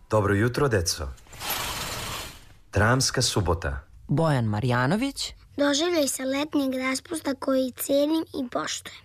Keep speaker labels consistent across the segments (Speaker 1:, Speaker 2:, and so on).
Speaker 1: Dobro jutro, deco. Dramska subota.
Speaker 2: Bojan Marjanović.
Speaker 3: Doživljaj sa letnjeg raspusta koji cenim i poštujem.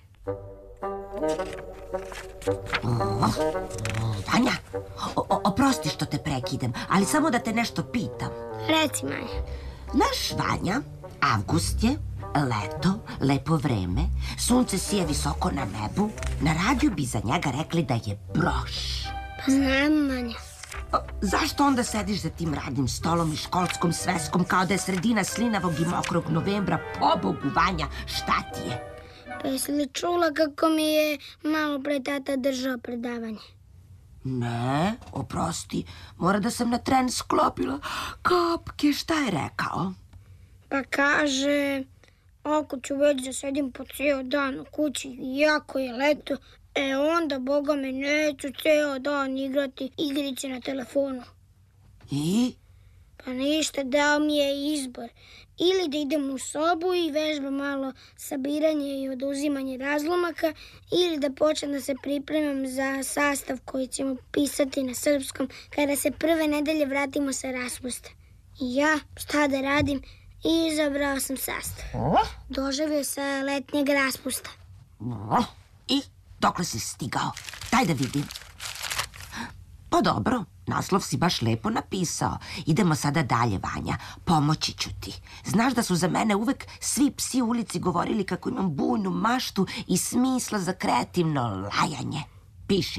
Speaker 4: Vanja, oprosti što te prekidam, ali samo da te nešto pitam.
Speaker 3: Reci, Manja.
Speaker 4: Naš Vanja, avgust je, leto, lepo vreme, sunce sije visoko na nebu, na radiju bi za njega rekli da je broš.
Speaker 3: Pa znam, Manja.
Speaker 4: Zašto onda sediš za tim radnim stolom i školskom sveskom kao da je sredina slinavog i mokrog novembra? Pobogu, Vanja, šta ti je?
Speaker 3: Pa jesi li čula kako mi je malo pre tata držao predavanje?
Speaker 4: Ne, oprosti, mora da sam na tren sklopila kapke. Šta je rekao?
Speaker 3: Pa kaže, ako ću već da sedim po cijel dan u kući, iako je leto, onda, boga me, neću ceo dan igrati igrice na telefonu.
Speaker 4: I?
Speaker 3: Pa ništa, dao mi je izbor. Ili da idem u sobu i vežbam malo sabiranje i oduzimanje razlomaka, ili da počnem da se pripremam za sastav koji ćemo pisati na srpskom kada se prve nedelje vratimo sa raspusta. I ja, šta da radim, izabrao sam sastav. Doživio sa letnjeg raspusta.
Speaker 4: I? Dokle si stigao? Daj da vidim. Pa dobro, naslov si baš lepo napisao. Idemo sada dalje, Vanja. Pomoći ću ti. Znaš da su za mene uvek svi psi u ulici govorili kako imam bujnu maštu i smisla za kreativno lajanje. Piši.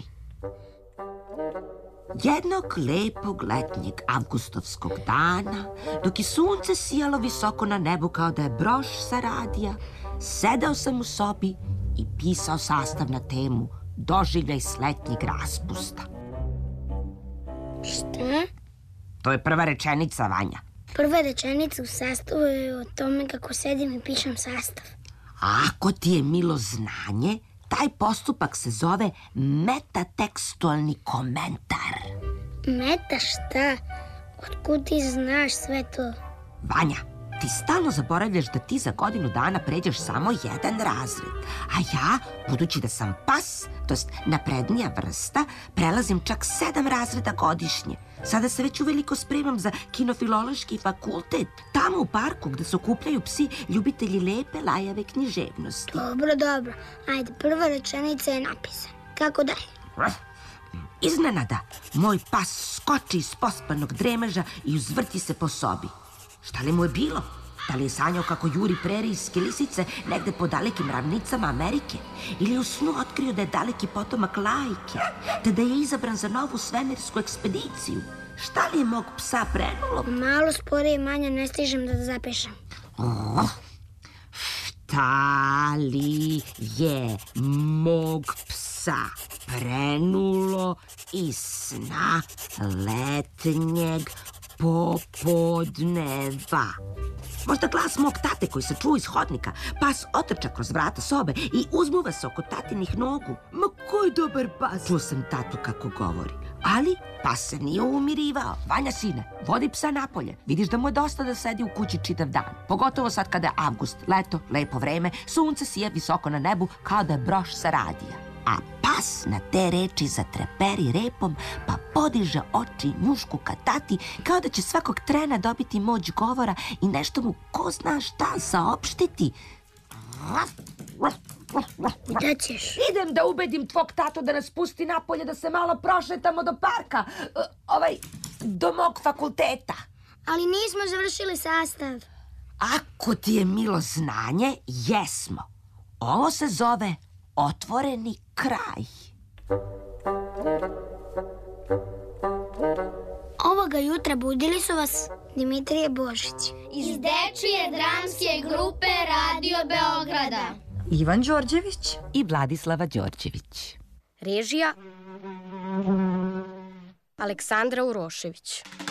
Speaker 4: Jednog lepog letnjeg avgustovskog dana, dok je sunce sijalo visoko na nebu kao da je broš sa radija, sedao sam u sobi i pisao sastav na temu Doživljaj s letnjeg raspusta.
Speaker 3: Šta?
Speaker 4: To je prva rečenica, Vanja.
Speaker 3: Prva rečenica u sastavu je o tome kako sedim i pišem sastav.
Speaker 4: A ako ti je milo znanje, taj postupak se zove metatekstualni komentar.
Speaker 3: Meta šta? Otkud ti znaš sve to?
Speaker 4: Vanja, ti stalno zaboravljaš da ti za godinu dana pređeš samo jedan razred. A ja, budući da sam pas, to jest naprednija vrsta, prelazim čak 7 razreda godišnje. Sada se već uveliko spremam za kinofilološki fakultet, tamo u parku gde se okupljaju psi ljubitelji lepe lajave književnosti.
Speaker 3: Dobro. Ajde, prva rečenica je napisana. Kako dalje?
Speaker 4: Iznenada, moj pas skoči iz pospanog dremeža i uzvrti se po sobi. Šta li mu je bilo? Da li je sanjao kako juri prerijske lisice negde po dalekim ravnicama Amerike? Ili je u snu otkrio da je daleki potomak Lajke, te da je izabran za novu svemirsku ekspediciju? Šta li je mog psa prenulo?
Speaker 3: Malo sporije, Manja, ne stižem da zapišem.
Speaker 4: Šta li je mog psa prenulo iz sna letnjeg popodneva? Možda glas mog tate koji se čuo iz hodnika. Pas otrča kroz vrata sobe i uzmuva se oko tatinih nogu. Ma koji dobar pas! Čuo sam tatu kako govori. Ali pas se nije umirivao. Vanja, sine, vodi psa napolje. Vidiš da mu je dosta da sedi u kući čitav dan. Pogotovo sad kada je avgust, leto, lepo vreme, sunce sije visoko na nebu kao da je broš sa radija. A pas na te reči zatreperi repom, pa podiže oči njušku ka tati, kao da će svakog trena dobiti moć govora i nešto mu ko zna šta saopštiti.
Speaker 3: Gde ćeš?
Speaker 4: Idem da ubedim tvog tatu da nas pusti napolje, da se malo prošetamo do parka, do mog fakulteta.
Speaker 3: Ali nismo završili sastav.
Speaker 4: Ako ti je milo znanje, jesmo. Ovo se zove otvoreni kraj.
Speaker 3: Ovoga jutra budili su vas Dimitrije Božić
Speaker 5: iz Dečije dramske grupe Radio Beograda,
Speaker 2: Ivan Đorđević
Speaker 4: i Vladislava Đorđević.
Speaker 6: Režija Aleksandra Urošević.